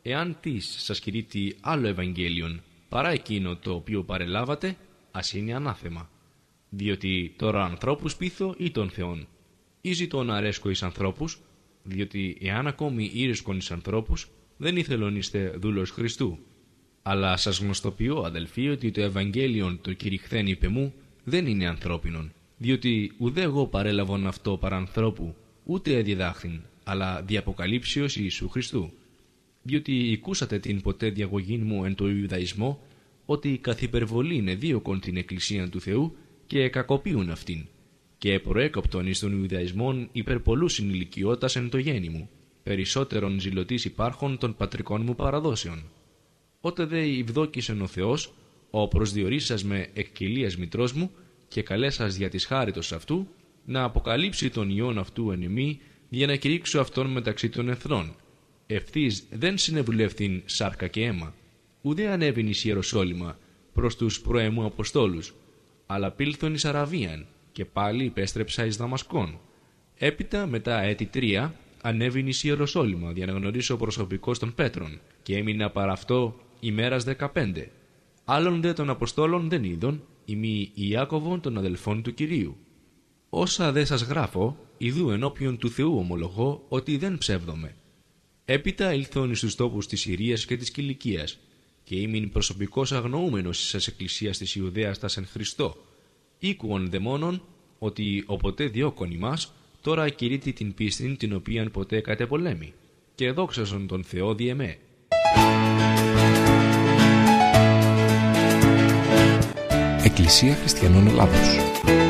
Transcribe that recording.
Εάν τις σας κηρύττει άλλο Ευαγγέλιον παρά εκείνο το οποίο παρελάβατε, ας είναι ανάθεμα. Διότι τώρα ανθρώπους πείθω ή των Θεών. Ή ζητώ να αρέσκω εις ανθρώπους, διότι εάν ακόμη ήρεσκον εις ανθρώπους, δεν ήθελον είστε δούλος Χριστού. Αλλά σας γνωστοποιώ, αδελφοί, ότι το Ευαγγέλιον το κηρυχθέν υπ' εμού δεν είναι ανθρώπινον, διότι ουδέ εγώ παρέλαβον αυτό παρά ανθρώπου, ούτε διδάχθην, αλλά διαποκαλύψεως Ιησού Χριστού. Διότι οικούσατε την ποτέ διαγωγήν μου εν το Ιουδαϊσμό, ότι καθ' υπερβολήν εδίωκον την Εκκλησία του Θεού και κακοποιούν αυτήν, και προέκοπτον εις τον Ιουδαϊσμόν υπερπολούς συνηλικιώτας εν το γέννη μου, περισσότερον ζηλωτής υπάρχων των πατρικών μου παραδόσεων. Ότε δε ευδόκησεν ο Θεός, ο προσδιορίσας με εκ κοιλίας μητρός μου και καλέσας δια της χάριτος αυτού, να αποκαλύψει τον Υιόν αυτού εν εμεί, για να κηρύξω αυτόν μεταξύ των εθνών. Ευθύς δεν συνεβουλεύθην σάρκα και αίμα, ουδέ ανέβην εις Ιεροσόλυμα προς τους προεμού Αποστόλους, αλλά πήλθον εις Αραβίαν, και πάλι υπέστρεψα εις Δαμασκόν. Έπειτα, μετά έτη 3, ανέβην εις Ιεροσόλυμα για να γνωρίσω προσωπικώς των Πέτρων, και έμεινα παρά αυτό ημέρας 15. Άλλον δε των Αποστόλων δεν είδων, ημί Ιάκωβον των αδελφών του Κυρίου. Όσα δε σας γράφω, ιδού ενώπιον του Θεού ομολογώ ότι δεν ψεύδομαι. Έπειτα ήλθον εις τους τόπους της Συρίας και της Κιλικίας, και ήμην προσωπικός αγνοούμενος εις εκκλησίας της Ιουδαίας τας εν Χριστώ. Ήκουον δε μόνον ότι οποτε διώκον ημάς, τώρα κηρύττει την πίστην την οποίαν ποτέ κατεπολέμη, και δόξασον τον Θεό δι' εμέ. Εκκλησία Χριστιανών Ελλάδος.